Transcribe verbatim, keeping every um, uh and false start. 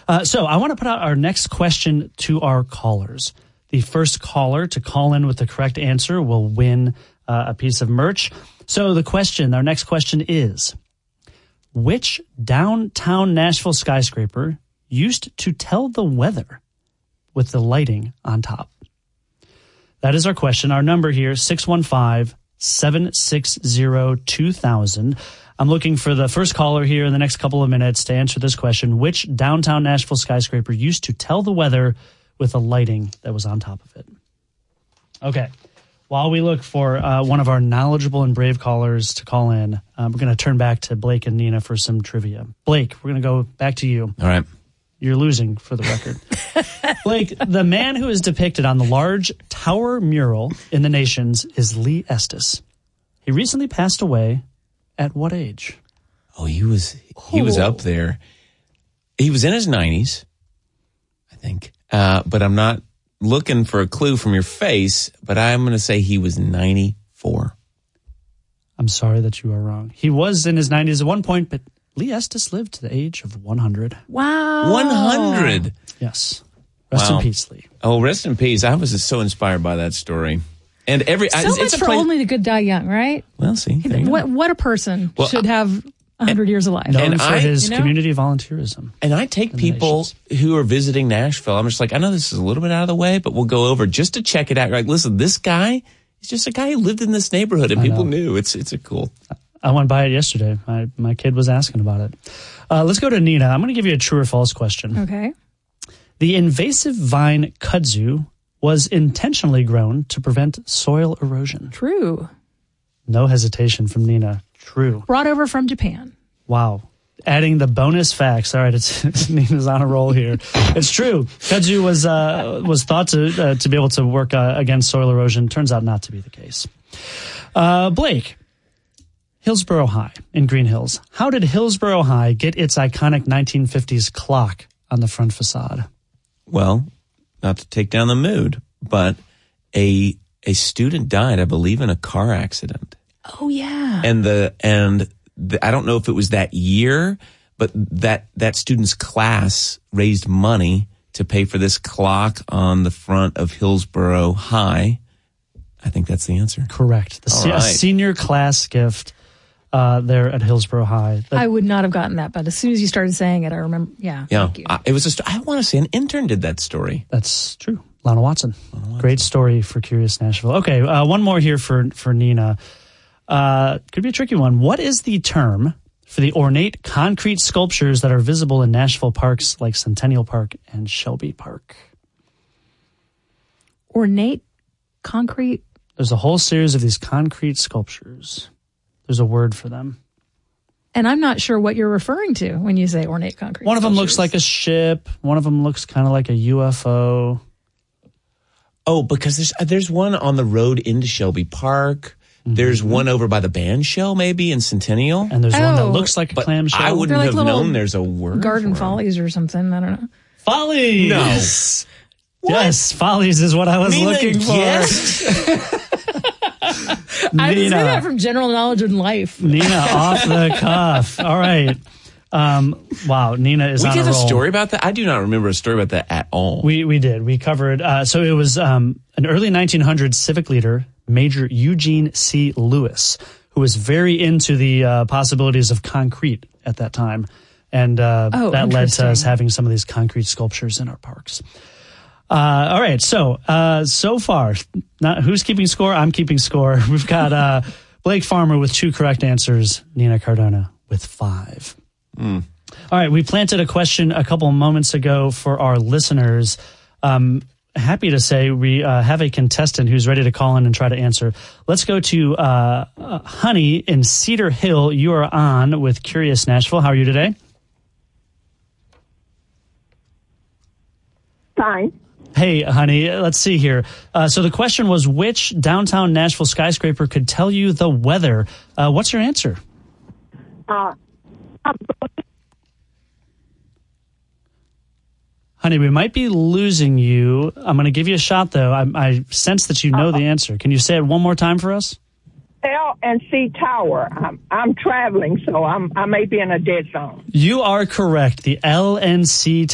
Uh, so I want to put out our next question to our callers. The first caller to call in with the correct answer will win uh, a piece of merch. So the question, our next question is, which downtown Nashville skyscraper used to tell the weather with the lighting on top? That is our question. Our number here, six one five, seven six zero, two thousand. I'm looking for the first caller here in the next couple of minutes to answer this question. Which downtown Nashville skyscraper used to tell the weather with the lighting that was on top of it? Okay. While we look for uh, one of our knowledgeable and brave callers to call in, uh, we're going to turn back to Blake and Nina for some trivia. Blake, we're going to go back to you. All right. You're losing, for the record. Blake, the man who is depicted on the large tower mural in the Nations is Lee Estes. He recently passed away at what age? Oh, he was he was up there. He was in his nineties, I think. Uh, but I'm not looking for a clue from your face, but I'm going to say he was ninety-four. I'm sorry that you are wrong. He was in his nineties at one point, but Lee Estes lived to the age of one hundred. Wow. one hundred? Yes. Rest Wow. in peace, Lee. Oh, rest in peace. I was so inspired by that story. And every So I, much it's a for place, only the good die young, right? Well, see. there you go. What what a person Well, should have one hundred years of life. Known And for I- his you know? community volunteerism. And I take the people who are visiting Nashville. I'm just like, I know this is a little bit out of the way, but we'll go over just to check it out. Like, listen, this guy is just a guy who lived in this neighborhood, and I people know. knew. It's it's a cool. I went by it yesterday. My, my kid was asking about it. Uh, let's go to Nina. I'm going to give you a true or false question. Okay. The invasive vine kudzu was intentionally grown to prevent soil erosion. True. No hesitation from Nina. True. Brought over from Japan. Wow. Adding the bonus facts. All right, it's Nina's on a roll here. It's true. Kudzu was uh, was thought to uh, to be able to work uh, against soil erosion. Turns out not to be the case. Uh, Blake, Hillsborough High in Green Hills. How did Hillsborough High get its iconic nineteen fifties clock on the front facade? Well, not to take down the mood, but a a student died, I believe, in a car accident. Oh, yeah. And the and the, I don't know if it was that year, but that that student's class raised money to pay for this clock on the front of Hillsborough High. I think that's the answer. Correct. The All se- right. a senior class gift uh, there at Hillsborough High. That- I would not have gotten that, but as soon as you started saying it, I remember. Yeah. Yeah, Thank you. I, it was. A st- I want to say an intern did that story. That's true. Lana Watson. Lana Watson. Great story for Curious Nashville. Okay, uh, one more here for, for Nina. Uh, could be a tricky one. What is the term for the ornate concrete sculptures that are visible in Nashville parks like Centennial Park and Shelby Park? Ornate concrete. There's a whole series of these concrete sculptures. There's a word for them. And I'm not sure what you're referring to when you say ornate concrete. One of them sculptures. looks like a ship. One of them looks kind of like a U F O. Oh, because there's there's one on the road into Shelby Park. There's one over by the band shell, maybe in Centennial. And there's one that Oh. looks like a But clamshell. I wouldn't They're like have little known there's a word. Garden for 'em. Follies or something. I don't know. Follies. No. Yes, Follies is what I was Nina looking for. guessed? I would say Nina. that from general knowledge in life. Nina off the cuff. All right. Um, wow, Nina is We on did a a roll. story about that. I do not remember a story about that at all. We we did. We covered. Uh, so it was um, an early nineteen hundreds civic leader, Major Eugene C. Lewis, who was very into the uh, possibilities of concrete at that time, and uh, Oh, that led to us interesting. having some of these concrete sculptures in our parks. Uh, all right. So uh, so far, not who's keeping score? I'm keeping score. We've got uh, Blake Farmer with two correct answers. Nina Cardona with five. Mm. All right, we planted a question a couple moments ago for our listeners. Um, happy to say we uh, have a contestant who's ready to call in and try to answer. Let's go to uh, uh, Honey in Cedar Hill. You are on with Curious Nashville. How are you today? Fine. Hey, Honey, let's see here. Uh, so the question was, which downtown Nashville skyscraper could tell you the weather? Uh, what's your answer? Uh, Honey, we might be losing you. I'm going to give you a shot, though. I, I sense that you know the answer. Can you say it one more time for us? L and C Tower. I'm, I'm traveling, so I'm, I may be in a dead zone. You are correct. The L N C